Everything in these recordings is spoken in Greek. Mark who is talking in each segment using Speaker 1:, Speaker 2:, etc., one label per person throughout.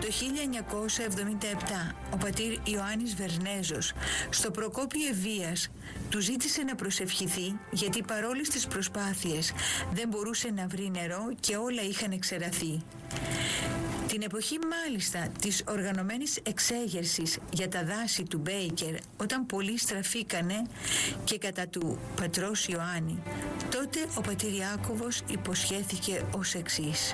Speaker 1: Το 1977 ο πατήρ Ιωάννης Βερνέζος στο Προκόπη Ευβοίας του ζήτησε να προσευχηθεί, γιατί παρόλες τις προσπάθειες δεν μπορούσε να βρει νερό και όλα είχαν εξεραθεί. Την εποχή μάλιστα της οργανωμένης εξέγερσης για τα δάση του Μπέικερ, όταν πολλοί στραφήκανε και κατά του πατρός Ιωάννη, τότε ο πατήρ Ιάκωβος υποσχέθηκε ως εξής: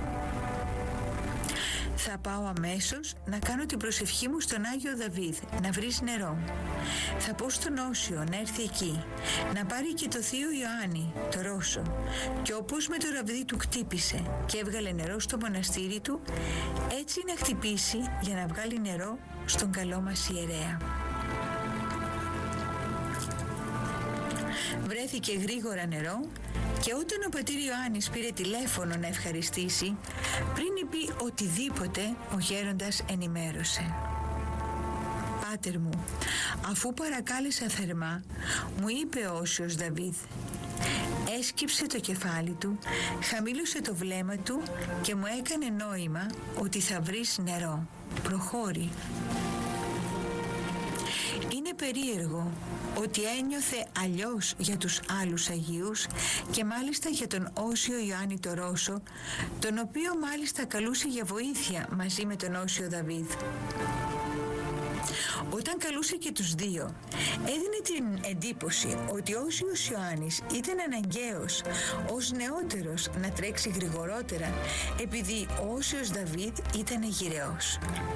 Speaker 1: «Θα πάω αμέσως να κάνω την προσευχή μου στον Άγιο Δαβίδ, να βρεις νερό. Θα πω στον Όσιο να έρθει εκεί, να πάρει και το Θείο Ιωάννη, το Ρώσο, και όπως με το ραβδί του χτύπησε και έβγαλε νερό στο μοναστήρι του, έτσι να χτυπήσει για να βγάλει νερό στον καλό μας ιερέα». Βρέθηκε γρήγορα νερό και όταν ο πατήρ Ιωάννης πήρε τηλέφωνο να ευχαριστήσει, πριν πει οτιδήποτε, ο γέροντας ενημέρωσε: «Πάτερ μου, αφού παρακάλεσα θερμά, μου είπε ο Όσιος Δαβίδ». Έσκυψε το κεφάλι του, χαμήλωσε το βλέμμα του και μου έκανε νόημα ότι θα βρεις νερό. Προχώρη. Είναι περίεργο ότι ένιωθε αλλιώς για τους άλλους Αγίους και μάλιστα για τον Όσιο Ιωάννη το Ρώσο, τον οποίο μάλιστα καλούσε για βοήθεια μαζί με τον Όσιο Δαβίδ. Όταν καλούσε και τους δύο, έδινε την εντύπωση ότι ο Όσιος Ιωάννης ήταν αναγκαίος ως νεότερος να τρέξει γρηγορότερα, επειδή ο Όσιος Δαβίδ ήταν γυρεός.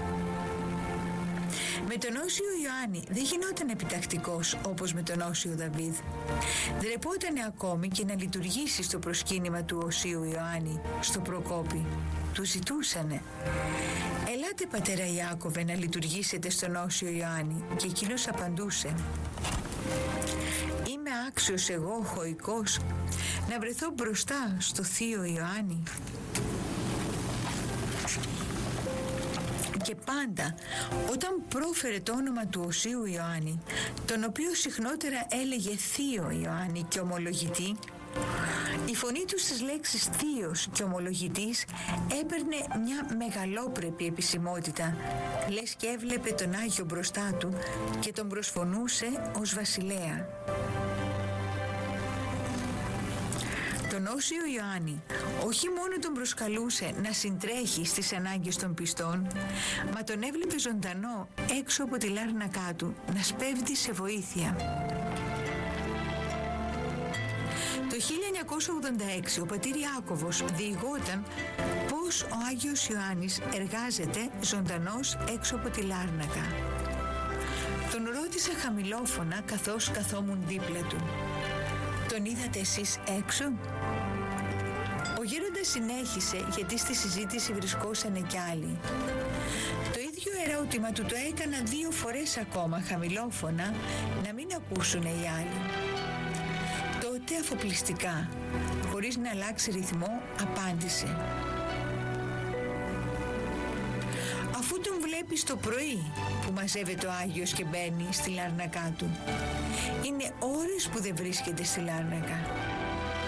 Speaker 1: Με τον Όσιο Ιωάννη δεν γινόταν επιτακτικός όπως με τον Όσιο Δαβίδ. Ντρεπότανε ακόμη και να λειτουργήσει στο προσκύνημα του Οσίου Ιωάννη στο Προκόπη. Του ζητούσανε: «Ελάτε πατέρα Ιάκωβε να λειτουργήσετε στον Όσιο Ιωάννη», και εκείνος απαντούσε: «Είμαι άξιος εγώ, χωικός, να βρεθώ μπροστά στο Θείο Ιωάννη». Και πάντα όταν πρόφερε το όνομα του Οσίου Ιωάννη, τον οποίο συχνότερα έλεγε Θείο Ιωάννη και ομολογητή, η φωνή του στις λέξεις θείος και ομολογητής έπαιρνε μια μεγαλόπρεπη επισημότητα, λες και έβλεπε τον Άγιο μπροστά του και τον προσφωνούσε ως βασιλέα. Τον Όσιο Ιωάννη όχι μόνο τον προσκαλούσε να συντρέχει στις ανάγκες των πιστών, μα τον έβλεπε ζωντανό έξω από τη λάρνακά του να σπέβδει σε βοήθεια. Το 1986 ο πατήρ Ιάκωβος διηγόταν πως ο Άγιος Ιωάννης εργάζεται ζωντανός έξω από τη λάρνακα. Τον ρώτησα χαμηλόφωνα καθώς καθόμουν δίπλα του: «Τον είδατε εσείς έξω?» Ο γέροντας συνέχισε, γιατί στη συζήτηση βρισκόσανε κι άλλοι. Το ίδιο ερώτημα του το έκανα 2 φορές ακόμα χαμηλόφωνα, να μην ακούσουνε οι άλλοι. Τότε αφοπλιστικά, χωρίς να αλλάξει ρυθμό, απάντησε: «Αφού τον βλέπεις το πρωί που μαζεύεται ο Άγιος και μπαίνει στη λάρνακά του, είναι ώρες που δεν βρίσκεται στη λάρνακα.